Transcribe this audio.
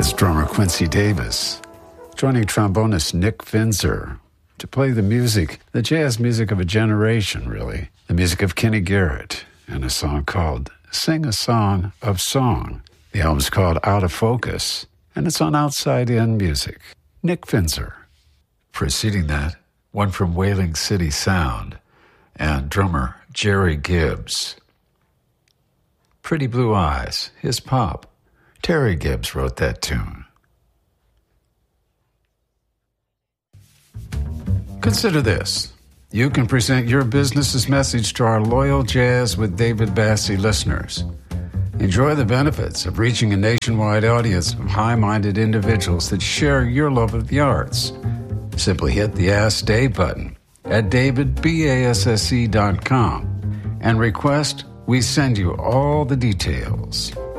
It's drummer Quincy Davis, joining trombonist Nick Finzer to play the music, the jazz music of a generation, really. The music of Kenny Garrett, and a song called Sing a Song of Song. The album's called Out of Focus, and it's on Outside In Music. Nick Finzer. Preceding that, one from Wailing City Sound and drummer Jerry Gibbs. Pretty Blue Eyes, his pop. Terry Gibbs wrote that tune. Consider this. You can present your business's message to our loyal Jazz with David Bassie listeners. Enjoy the benefits of reaching a nationwide audience of high-minded individuals that share your love of the arts. Simply hit the Ask Dave button at davidbasse.com and request we send you all the details.